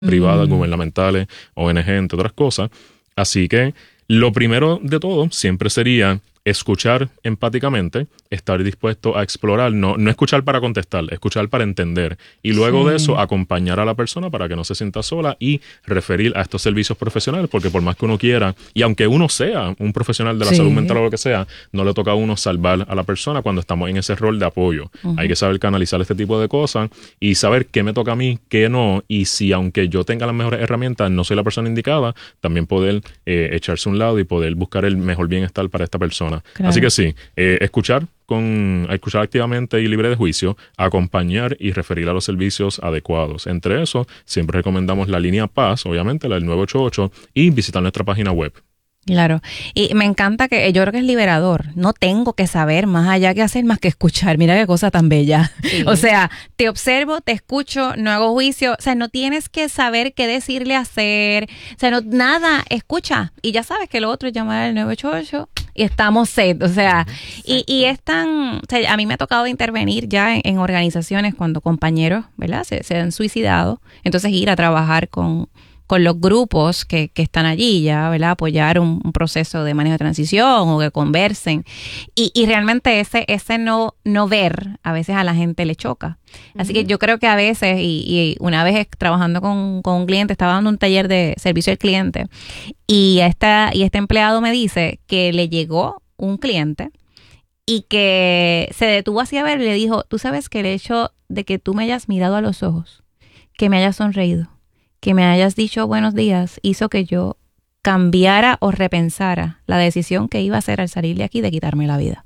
privadas, gubernamentales, ONG, entre otras cosas. Así que lo primero de todo siempre sería escuchar empáticamente, estar dispuesto a explorar, no escuchar para contestar, escuchar para entender. Y luego de eso, acompañar a la persona para que no se sienta sola y referir a estos servicios profesionales, porque por más que uno quiera, y aunque uno sea un profesional de la salud mental o lo que sea, no le toca a uno salvar a la persona cuando estamos en ese rol de apoyo. Hay que saber canalizar este tipo de cosas y saber qué me toca a mí, qué no, y si aunque yo tenga las mejores herramientas, no soy la persona indicada, también poder echarse a un lado y poder buscar el mejor bienestar para esta persona. Claro. Así que sí, escuchar activamente y libre de juicio, acompañar y referir a los servicios adecuados. Entre eso, siempre recomendamos la línea Paz, obviamente, la del 988, y visitar nuestra página web. Claro, y me encanta que yo creo que es liberador. No tengo que saber más allá que hacer más que escuchar. Mira qué cosa tan bella. Sí. O sea, te observo, te escucho, no hago juicio. O sea, no tienes que saber qué decirle hacer. O sea, nada, escucha. Y ya sabes que lo otro es llamar al 988 y estamos set. O sea, y es tan... O sea, a mí me ha tocado intervenir ya en organizaciones cuando compañeros, ¿verdad? Se han suicidado. Entonces ir a trabajar con los grupos que están allí ya, ¿verdad? Apoyar un proceso de manejo de transición o que conversen. Y realmente ese no ver a veces a la gente le choca. Así que yo creo que a veces, y una vez trabajando con un cliente, estaba dando un taller de servicio al cliente y este empleado me dice que le llegó un cliente y que se detuvo así a ver y le dijo, tú sabes que el hecho de que tú me hayas mirado a los ojos, que me hayas sonreído, que me hayas dicho buenos días, hizo que yo cambiara o repensara la decisión que iba a hacer al salir de aquí de quitarme la vida.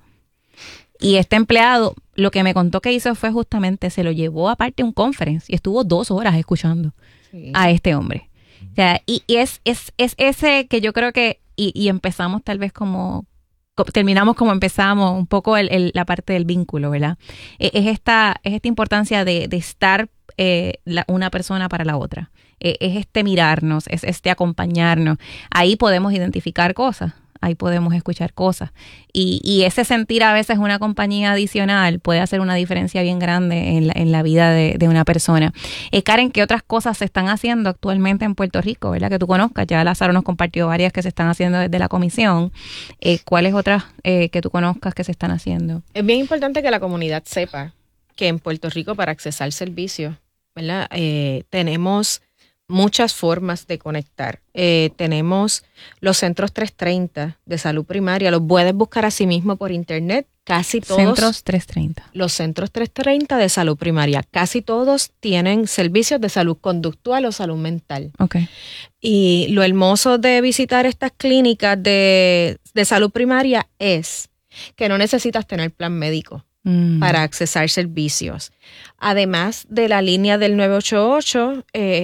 Y este empleado, lo que me contó que hizo fue justamente, se lo llevó aparte a un conference y estuvo 2 horas escuchando a este hombre. O sea, y es ese que yo creo que, y empezamos tal vez terminamos como empezamos, un poco la parte del vínculo, ¿verdad? Es esta importancia de estar una persona para la otra. Es mirarnos, es acompañarnos. Ahí podemos identificar cosas, ahí podemos escuchar cosas. Y ese sentir a veces una compañía adicional puede hacer una diferencia bien grande en la vida de una persona. Karen, ¿qué otras cosas se están haciendo actualmente en Puerto Rico, verdad? Que tú conozcas, ya Lázaro nos compartió varias que se están haciendo desde la comisión. ¿Cuáles otras que tú conozcas que se están haciendo? Es bien importante que la comunidad sepa que en Puerto Rico para accesar servicios, ¿verdad? Tenemos muchas formas de conectar. Tenemos los centros 330 de salud primaria, los puedes buscar así mismo por internet. Casi todos. Centros 330. Los centros 330 de salud primaria, casi todos tienen servicios de salud conductual o salud mental. Okay. Y lo hermoso de visitar estas clínicas de salud primaria es que no necesitas tener plan médico para accesar servicios. Además de la línea del 988,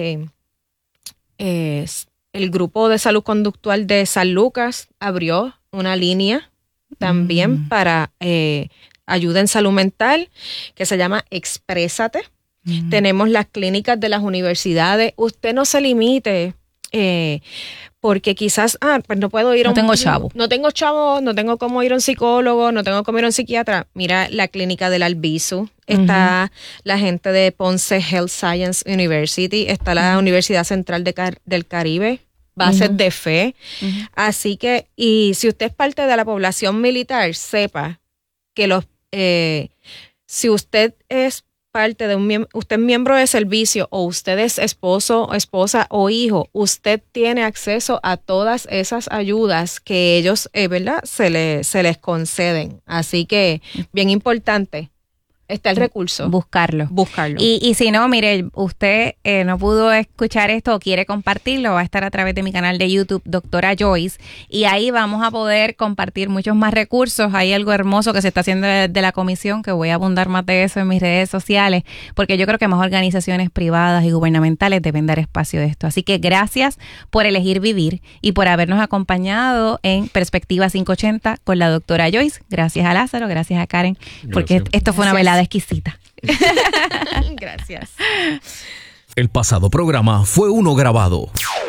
el grupo de salud conductual de San Lucas abrió una línea también para ayuda en salud mental que se llama Exprésate. Tenemos las clínicas de las universidades. Usted no se limite porque quizás, pues no puedo ir No tengo chavo, no tengo cómo ir a un psicólogo, no tengo cómo ir a un psiquiatra. Mira la clínica del Albizu, está la gente de Ponce Health Science University, está la Universidad Central del Caribe, Bases de Fe. Así que, y si usted es parte de la población militar, sepa que si usted es parte de usted es miembro de servicio o usted es esposo, esposa o hijo, usted tiene acceso a todas esas ayudas que ellos, ¿verdad? Se les conceden. Así que, bien importante, está el recurso. Buscarlo. Y si no, mire, usted no pudo escuchar esto o quiere compartirlo, va a estar a través de mi canal de YouTube, Doctora Joyce, y ahí vamos a poder compartir muchos más recursos. Hay algo hermoso que se está haciendo de la comisión, que voy a abundar más de eso en mis redes sociales, porque yo creo que más organizaciones privadas y gubernamentales deben dar espacio de esto. Así que gracias por elegir vivir y por habernos acompañado en Perspectiva 580 con la doctora Joyce. Gracias a Lázaro, gracias a Karen, porque esto fue una velada exquisita. Gracias. El pasado programa fue uno grabado.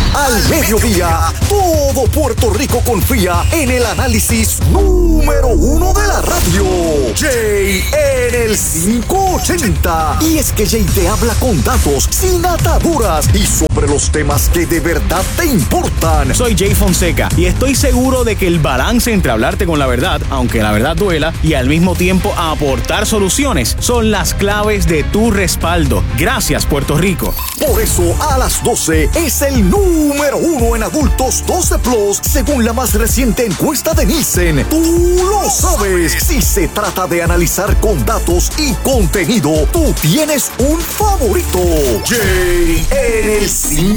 Al mediodía, todo Puerto Rico confía en el análisis número 1 de la radio. Jay en el 580. Y es que Jay te habla con datos, sin ataduras y sobre los temas que de verdad te importan. Soy Jay Fonseca y estoy seguro de que el balance entre hablarte con la verdad, aunque la verdad duela, y al mismo tiempo aportar soluciones son las claves de tu respaldo. Gracias, Puerto Rico. Por eso, a las 12 es el número 1 en adultos 12 plus, según la más reciente encuesta de Nielsen. Tú lo sabes. Si se trata de analizar con datos y contenido, tú tienes un favorito. Jay en el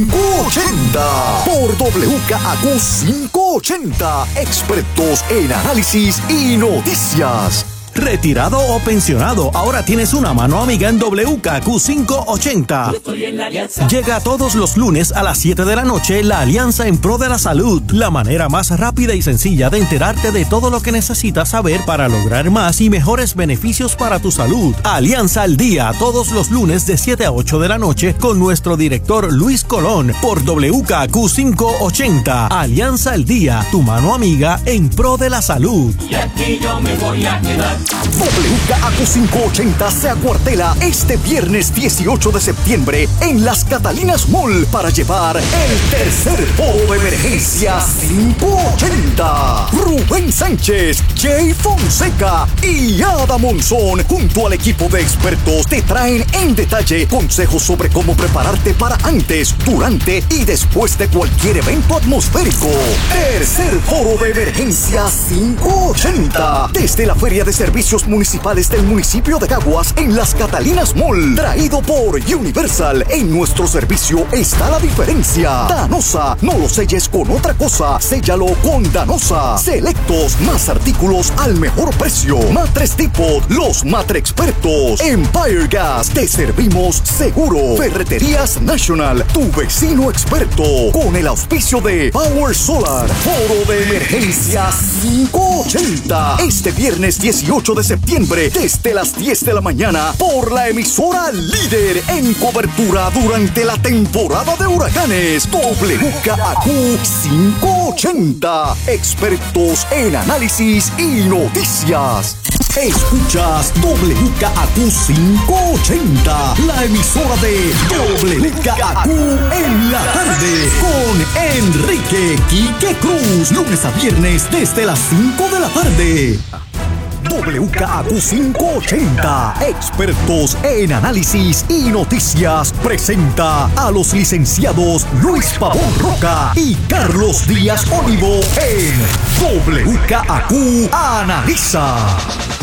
580 por WKAQ 580. Expertos en análisis y noticias. Retirado o pensionado, ahora tienes una mano amiga en WKQ 580. Llega todos los lunes a las 7 de la noche la Alianza en Pro de la Salud, la manera más rápida y sencilla de enterarte de todo lo que necesitas saber para lograr más y mejores beneficios para tu salud. Alianza al Día, todos los lunes de 7 a 8 de la noche con nuestro director Luis Colón por WKQ 580. Alianza al Día, tu mano amiga en Pro de la Salud. Y aquí yo me voy a quedar. WKAQ 580 se acuartela este viernes 18 de septiembre en Las Catalinas Mall para llevar el tercer foro de emergencia 580. Rubén Sánchez, Jay Fonseca y Ada Monzón junto al equipo de expertos te traen en detalle consejos sobre cómo prepararte para antes, durante y después de cualquier evento atmosférico. Tercer foro de emergencia 580 desde la Feria de Servicios Municipales del municipio de Caguas en Las Catalinas Mall. Traído por Universal. En nuestro servicio está la diferencia. Danosa, no lo selles con otra cosa, séllalo con Danosa. Selectos, más artículos al mejor precio. Matres Depot, los Matre Expertos. Empire Gas, te servimos seguro. Ferreterías National, tu vecino experto. Con el auspicio de Power Solar. Foro de emergencia 580. Este viernes 18 de septiembre desde las 10 de la mañana por la emisora líder en cobertura durante la temporada de huracanes. WKAQ 580. Expertos en análisis y noticias. Escuchas WKAQ 580, la emisora de WKAQ en la tarde con Enrique Quique Cruz, lunes a viernes desde las 5 de la tarde. WKAQ 580, expertos en análisis y noticias, presenta a los licenciados Luis Pavón Roca y Carlos Díaz Olivo en WKAQ Analiza.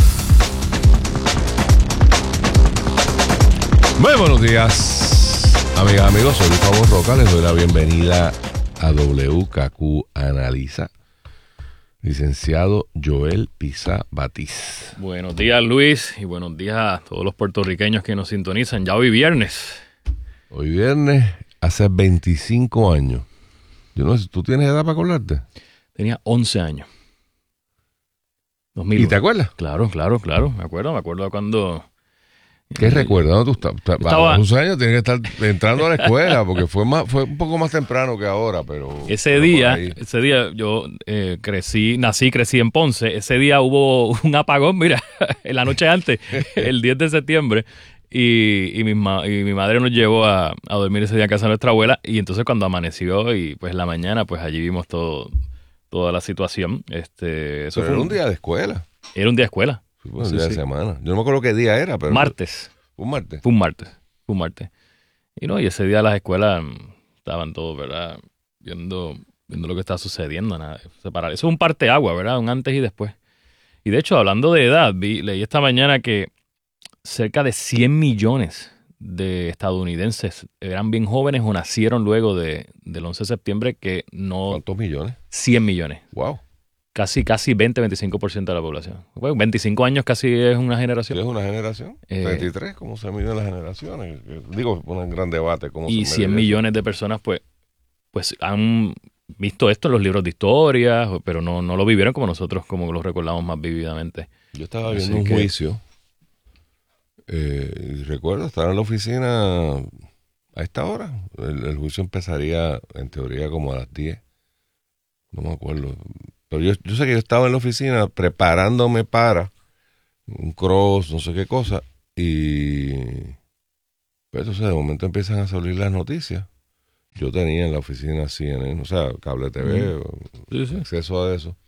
Muy buenos días, amigas, amigos. Soy Luis Pavón Roca. Les doy la bienvenida a WKAQ Analiza. Licenciado Joel Pizá Batiz. Buenos días, Luis, y buenos días a todos los puertorriqueños que nos sintonizan. Ya hoy viernes. Hoy viernes, hace 25 años. Yo no sé, ¿tú tienes edad para acordarte? Tenía 11 años. 2001. ¿Y te acuerdas? Claro. Me acuerdo cuando... ¿Qué recuerdas? ¿Dónde tú estaba? A los 11 años tienes que estar entrando a la escuela, porque fue un poco más temprano que ahora, pero... Ese día yo crecí en Ponce. Ese día hubo un apagón, mira, en la noche antes, el 10 de septiembre, y mi madre nos llevó a dormir ese día en casa de nuestra abuela, y entonces cuando amaneció y pues la mañana, pues allí vimos toda la situación. Eso pero fue era un día de escuela. Era un día de escuela. Fue un día de semana. Yo no me acuerdo qué día era, pero... Martes. ¿Fue un martes? Fue un martes. Y ese día las escuelas estaban todos, ¿verdad? Viendo lo que estaba sucediendo. Nada, separar. Eso es un parteaguas, ¿verdad? Un antes y después. Y de hecho, hablando de edad, leí esta mañana que cerca de 100 millones de estadounidenses eran bien jóvenes o nacieron luego del 11 de septiembre que no... ¿Cuántos millones? 100 millones. Wow. Casi 20-25% de la población. Bueno, 25 años casi es una generación. ¿Es una generación? 33, ¿cómo se miden las generaciones? Digo, un gran debate. ¿Cómo y se 100 millones de personas pues han visto esto en los libros de historia, pero no lo vivieron como nosotros, como lo recordamos más vívidamente. Yo estaba viendo un juicio y recuerdo estar en la oficina a esta hora. El juicio empezaría, en teoría, como a las 10. No me acuerdo. Pero yo sé que yo estaba en la oficina preparándome para un cross, no sé qué cosa, y pues entonces de momento empiezan a salir las noticias. Yo tenía en la oficina CNN, o sea, cable TV, acceso a eso.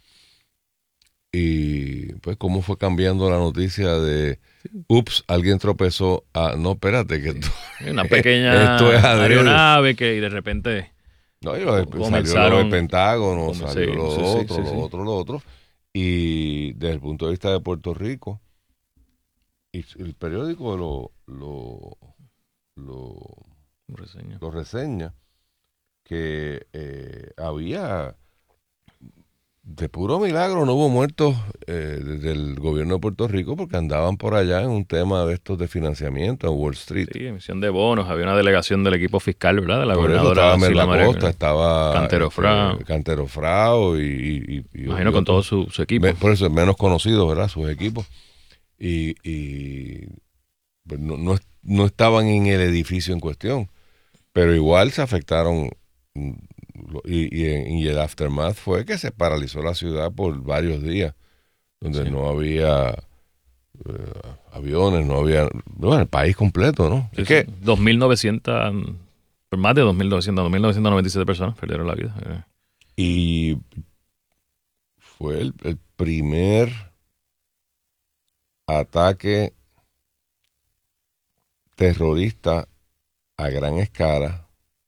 Y pues cómo fue cambiando la noticia de ups, alguien tropezó a no, espérate, que esto, una pequeña esto es aeronave que de repente no, y salió lo del Pentágono, salió lo otro. Y desde el punto de vista de Puerto Rico, y el periódico lo reseña, que había, de puro milagro, no hubo muertos del gobierno de Puerto Rico porque andaban por allá en un tema de estos de financiamiento en Wall Street. Sí, emisión de bonos, había una delegación del equipo fiscal, ¿verdad? De la por gobernadora estaba Merla Costa, estaba Cantero Frao y imagino con todo su equipo. Por eso es menos conocido, ¿verdad? Sus equipos. Y pues no estaban en el edificio en cuestión, pero igual se afectaron. Y el aftermath fue que se paralizó la ciudad por varios días, donde no había aviones, no había, bueno, el país completo, ¿no? Sí, es que 2.900, más de 2.997 personas perdieron la vida. Y fue el primer ataque terrorista a gran escala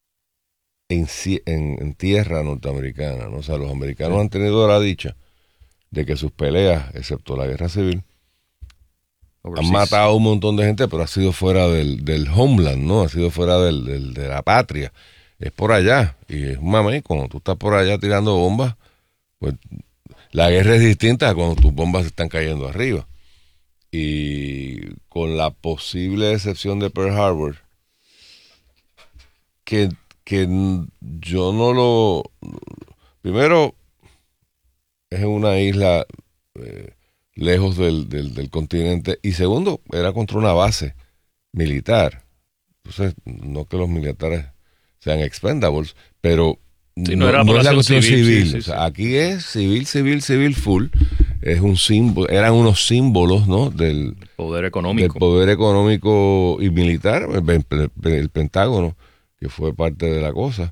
en tierra norteamericana, ¿no? O sea, los americanos han tenido la dicha de que sus peleas, excepto la guerra civil, han matado a un montón de gente, pero ha sido fuera del homeland, ¿no? Ha sido fuera de la patria. Es por allá. Y es un mamey, cuando tú estás por allá tirando bombas, pues la guerra es distinta a cuando tus bombas están cayendo arriba. Y con la posible excepción de Pearl Harbor, que yo no lo... Primero, es una isla lejos del continente, y segundo, era contra una base militar. Entonces, no que los militares sean expendables, pero sí, no es la cuestión civil. Sí, o sea, aquí es civil full. Es un símbolo, eran unos símbolos, ¿no? Del poder económico. Del poder económico y militar, el Pentágono, que fue parte de la cosa.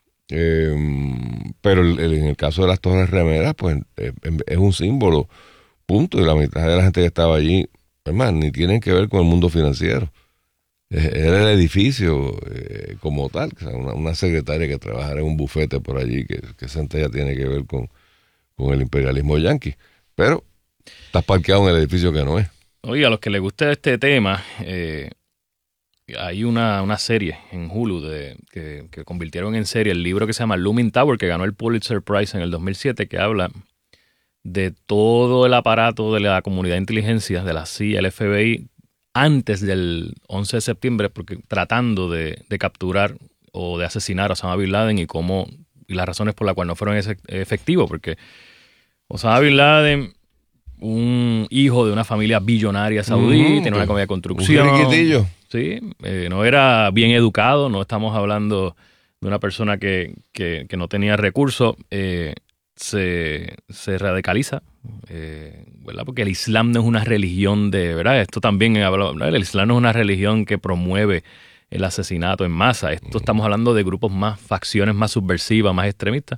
Pero en el caso de las Torres Remeras, pues es un símbolo, punto. Y la mitad de la gente que estaba allí, además, ni tienen que ver con el mundo financiero. Era el edificio como tal, o sea, una secretaria que trabajara en un bufete por allí, que esa gente ya tiene que ver con el imperialismo yanqui. Pero estás parqueado en el edificio que no es. Oye, a los que les guste este tema, hay una serie en Hulu que convirtieron en serie el libro que se llama Looming Tower, que ganó el Pulitzer Prize en el 2007, que habla de todo el aparato de la comunidad de inteligencia, de la CIA, el FBI, antes del 11 de septiembre, porque tratando de capturar o de asesinar a Osama Bin Laden y las razones por las cuales no fueron efectivos, porque Osama Bin Laden, un hijo de una familia billonaria saudí, tiene una compañía de construcción. Un riquitillo. Sí, no era bien educado, no estamos hablando de una persona que no tenía recursos, se radicaliza, ¿verdad? Porque el Islam no es una religión ¿verdad? Esto también ¿verdad? El Islam no es una religión que promueve el asesinato en masa. Esto estamos hablando de grupos facciones más subversivas, más extremistas.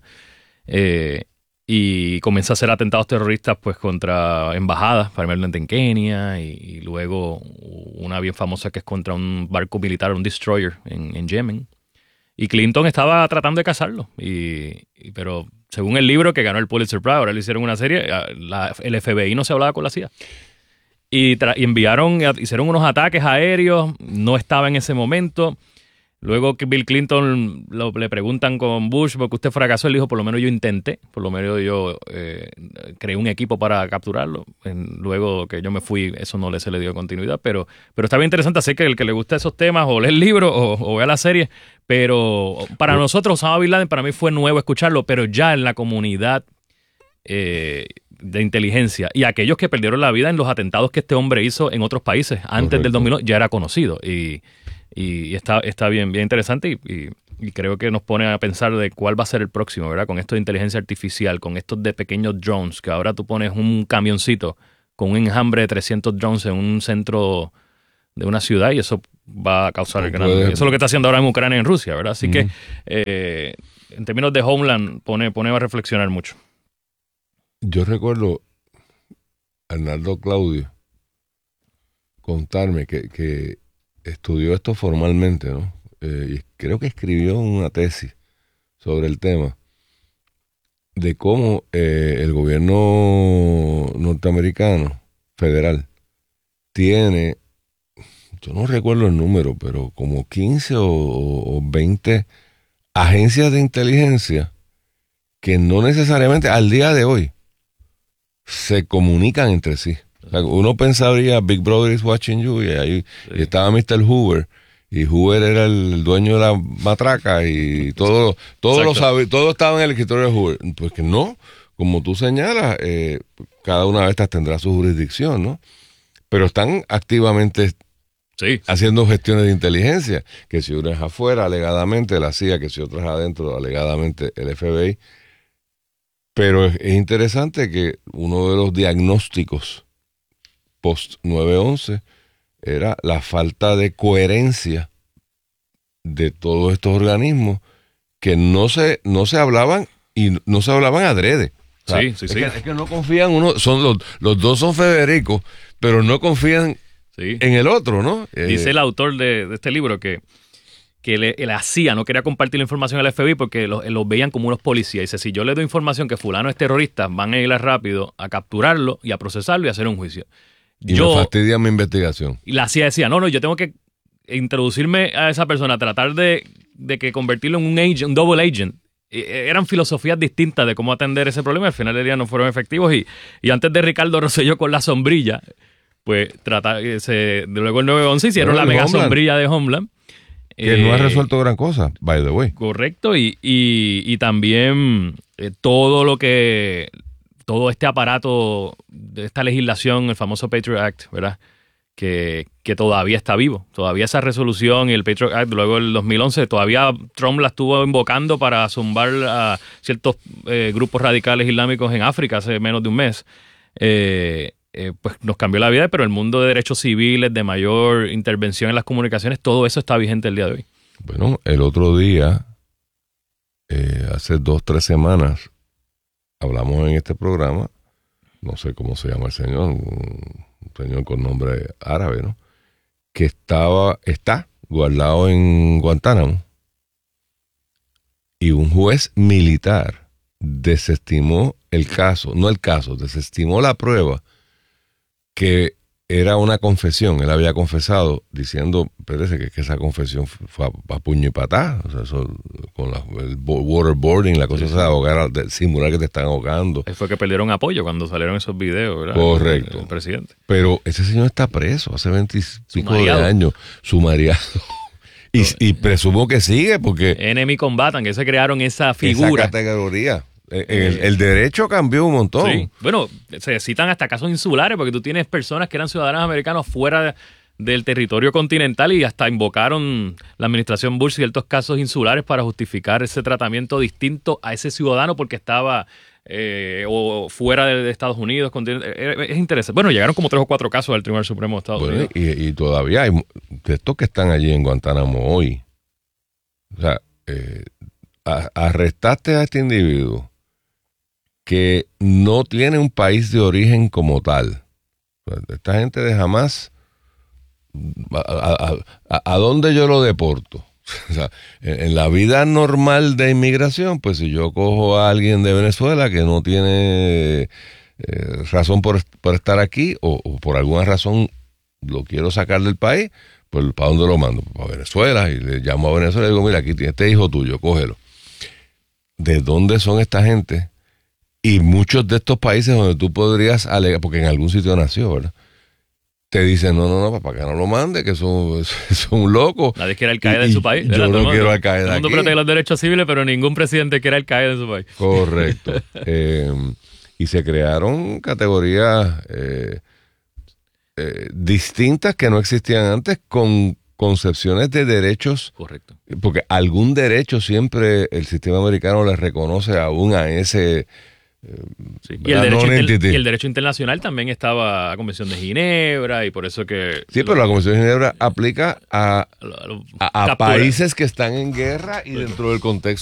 Y comienza a hacer atentados terroristas pues contra embajadas, primeramente en Kenia, y luego una bien famosa que es contra un barco militar, un destroyer en Yemen. Y Clinton estaba tratando de cazarlo, pero según el libro que ganó el Pulitzer Prize, ahora le hicieron una serie, el FBI no se hablaba con la CIA. Y hicieron unos ataques aéreos, no estaba en ese momento. Luego que Bill Clinton le preguntan con Bush, porque usted fracasó, él dijo, por lo menos yo intenté, por lo menos yo creé un equipo para capturarlo. Luego que yo me fui, eso no se le dio continuidad, pero está bien interesante, así que el que le gusta esos temas, o lee el libro o vea la serie, pero para nosotros, Osama Bin Laden, para mí fue nuevo escucharlo, pero ya en la comunidad de inteligencia y aquellos que perdieron la vida en los atentados que este hombre hizo en otros países antes del 2001, ya era conocido. Y está bien interesante y creo que nos pone a pensar de cuál va a ser el próximo, ¿verdad? Con esto de inteligencia artificial, con estos de pequeños drones, que ahora tú pones un camioncito con un enjambre de 300 drones en un centro de una ciudad y eso va a causar eso es lo que está haciendo ahora en Ucrania y en Rusia, ¿verdad? Así que en términos de Homeland pone a reflexionar mucho. Yo recuerdo a Arnaldo Claudio contarme que estudió esto formalmente, ¿no? Y creo que escribió una tesis sobre el tema de cómo el gobierno norteamericano federal tiene, yo no recuerdo el número, pero como 15 o 20 agencias de inteligencia que no necesariamente al día de hoy se comunican entre sí. O sea, uno pensaría Big Brother is watching you y ahí estaba Mr. Hoover y Hoover era el dueño de la matraca y todo lo sabe, todo estaba en el escritorio de Hoover. Pues que no, como tú señalas, cada una de estas tendrá su jurisdicción, ¿no? Pero están activamente haciendo gestiones de inteligencia, que si uno es afuera, alegadamente la CIA, que si otro es adentro, alegadamente el FBI. Pero es interesante que uno de los diagnósticos post 9/11 era la falta de coherencia de todos estos organismos que no se hablaban y no se hablaban adrede. O sea, es que no confían los dos son Federico, pero no confían en el otro, ¿no? Dice el autor de este libro que la CIA no quería compartir la información al FBI porque los veían como unos policías. Dice, si yo le doy información que fulano es terrorista, van a ir rápido a capturarlo y a procesarlo y a hacer un juicio. Y me fastidia mi investigación. Y la CIA decía, no, yo tengo que introducirme a esa persona, tratar de que convertirlo en un double agent. Eran filosofías distintas de cómo atender ese problema. Al final del día no fueron efectivos. Y antes de Ricardo Rosselló con la sombrilla, pues luego el 9/11 hicieron la mega sombrilla de Homeland. Que no ha resuelto gran cosa, by the way. Correcto. Y también todo este aparato de esta legislación, el famoso Patriot Act, ¿verdad? Que todavía está vivo. Todavía esa resolución y el Patriot Act, luego el 2011, todavía Trump la estuvo invocando para zumbar a ciertos grupos radicales islámicos en África hace menos de un mes. Pues nos cambió la vida, pero el mundo de derechos civiles, de mayor intervención en las comunicaciones, todo eso está vigente el día de hoy. Bueno, el otro día, hace 2-3 semanas, hablamos en este programa, no sé cómo se llama el señor, un señor con nombre árabe, ¿no? Que está guardado en Guantánamo y un juez militar desestimó desestimó la prueba que era una confesión. Él había confesado diciendo, parece que esa confesión fue a puño y patá, o sea, eso, con el waterboarding, la cosa esa de ahogar, de simular que te están ahogando. Fue que perdieron apoyo cuando salieron esos videos, ¿verdad? Correcto. El presidente. Pero ese señor está preso hace 20 y pico de años, sumariado. Y presumo que sigue porque... Enemy Combatant, que se crearon esa figura. Esa categoría. El derecho cambió un montón. Sí. Bueno, se citan hasta casos insulares porque tú tienes personas que eran ciudadanos americanos fuera del territorio continental y hasta invocaron la administración Bush ciertos casos insulares para justificar ese tratamiento distinto a ese ciudadano porque estaba o fuera de Estados Unidos. Es interesante. Bueno, llegaron como 3 o 4 casos al Tribunal Supremo de Estados Unidos. Y todavía hay de estos que están allí en Guantánamo hoy. O sea, arrestaste a este individuo que no tiene un país de origen como tal. Esta gente de Hamas, ¿a dónde yo lo deporto? O sea, en la vida normal de inmigración, pues si yo cojo a alguien de Venezuela que no tiene razón por estar aquí o por alguna razón lo quiero sacar del país, pues ¿para dónde lo mando? Para Venezuela, y le llamo a Venezuela y digo, mira, aquí tiene este hijo tuyo, cógelo. ¿De dónde son esta gente? Y muchos de estos países donde tú podrías alegar, porque en algún sitio nació, ¿verdad? Te dicen, no, para que no lo mande, que son un loco. Nadie quiere Al-Qaeda en su país. Yo no quiero Al-Qaeda aquí. Todo el mundo protege los derechos civiles, pero ningún presidente quiere Al-Qaeda en su país. Correcto. Y se crearon categorías distintas que no existían antes con concepciones de derechos. Correcto. Porque algún derecho siempre el sistema americano le reconoce aún a ese... Sí. Y el derecho internacional también estaba la Convención de Ginebra y por eso que... Sí, pero la Convención de Ginebra aplica a países que están en guerra y dentro del contexto